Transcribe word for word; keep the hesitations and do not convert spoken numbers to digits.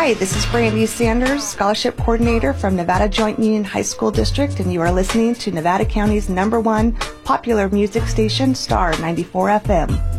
Hi, this is Brandy Sanders, Scholarship Coordinator from Nevada Joint Union High School District, and you are listening to Nevada County's number one popular music station, Star ninety-four F M.